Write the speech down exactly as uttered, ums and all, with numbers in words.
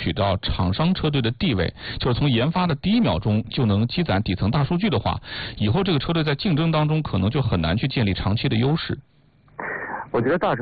取到厂商车队的地位，就是从研发的第一秒钟就能积攒底层大数据的话，以后这个车队在竞争当中可能就很难去建立长期的优势。 我觉得大车